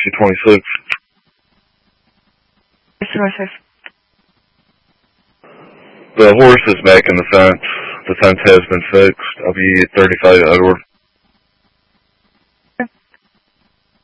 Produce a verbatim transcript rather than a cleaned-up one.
sixty twenty-six. The horse is back in the fence. The fence has been fixed. I'll be thirty-five Edward.